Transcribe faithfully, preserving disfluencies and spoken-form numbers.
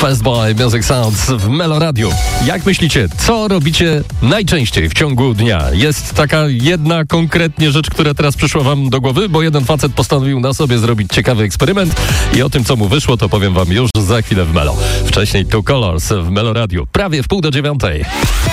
Fastboy Music Sounds w Melo Radio. Jak myślicie, co robicie najczęściej w ciągu dnia? Jest taka jedna konkretnie rzecz, która teraz przyszła wam do głowy, bo jeden facet postanowił na sobie zrobić ciekawy eksperyment i o tym, co mu wyszło, to powiem wam już za chwilę w Melo. Wcześniej Two Colors w Melo Radio, prawie w pół do dziewiątej.